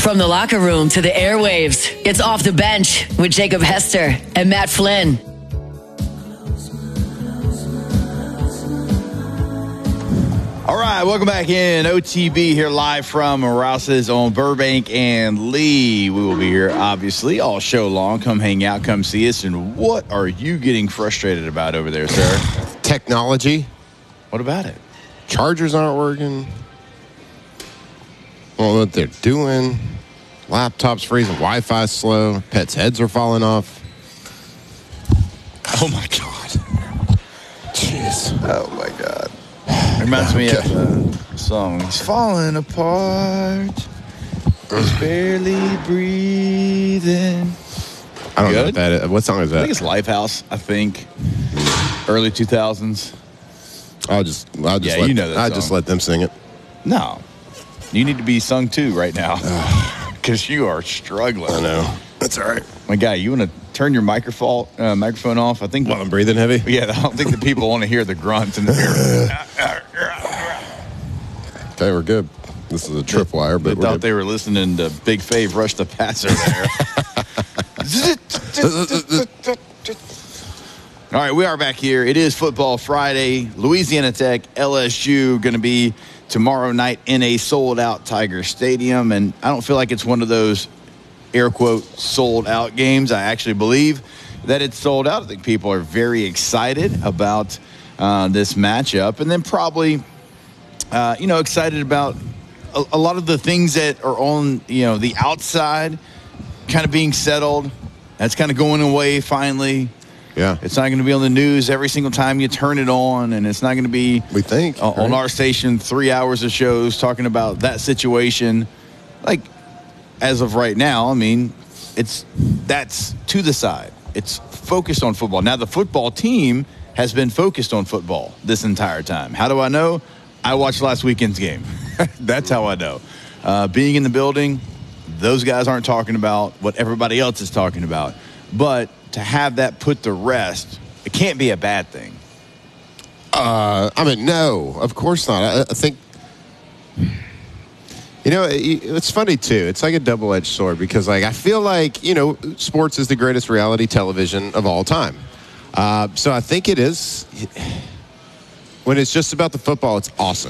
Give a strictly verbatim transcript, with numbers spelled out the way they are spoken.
From the locker room to the airwaves, it's Off the Bench with Jacob Hester and Matt Flynn. All right, welcome back in. O T B here live from Rouse's on Burbank and Lee. We will be here, obviously, all show long. Come hang out, come see us. And what are you getting frustrated about over there, sir? Technology. What about it? Chargers aren't working. Well, what they're doing. Laptops freezing. Wi-Fi slow. Pets' heads are falling off. Oh, my God. Jeez. Oh, my God. Reminds me Okay. of the song. He's falling apart. He's barely breathing. I don't Good? know what that is. What song is I that? think it's Lifehouse, I think. Early two thousands. I'll just, I'll just Yeah, let, you know that I'll song. just let them sing it. No. You need to be sung to right now. Because you are struggling. I know. That's all right. My guy, you want to turn your microphone uh, microphone off? I think. While I'm breathing heavy? Yeah, I don't think the people want to hear the grunts in the ear. Okay, we're good. This is a tripwire, They but we're thought good. they were listening to Big Fave Rush the Passer there. All right, we are back here. It is Football Friday. Louisiana Tech, L S U, going to be tomorrow night in a sold-out Tiger Stadium. And I don't feel like it's one of those, air quote, sold-out games. I actually believe that it's sold out. I think people are very excited about uh, this matchup. And then probably, uh, you know, excited about a, a lot of the things that are on, you know, the outside kind of being settled. That's kind of going away finally. Yeah. It's not going to be on the news every single time you turn it on, and it's not going to be We think. uh, on right? our station three hours of shows talking about that situation. Like, as of right now, I mean, it's that's to the side. It's focused on football. Now, the football team has been focused on football this entire time. How do I know? I watched last weekend's game. That's how I know. Uh, being in the building, those guys aren't talking about what everybody else is talking about. But to have that put to rest, it can't be a bad thing. Uh, I mean, no, of course not. I, I think, you know, it, it's funny, too. It's like a double-edged sword because, like, I feel like, you know, sports is the greatest reality television of all time. Uh, so I think it is. When it's just about the football, it's awesome.